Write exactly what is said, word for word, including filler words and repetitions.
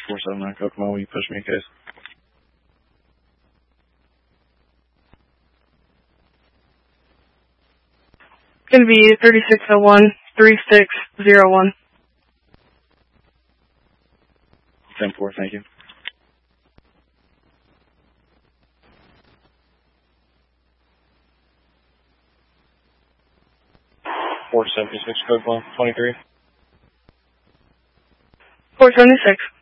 four seven nine Kokomo, will you push me a case? Gonna be thirty-six oh one, three six zero one. ten four, thank you. four seventy-six, code one, twenty-three. four seventy-six.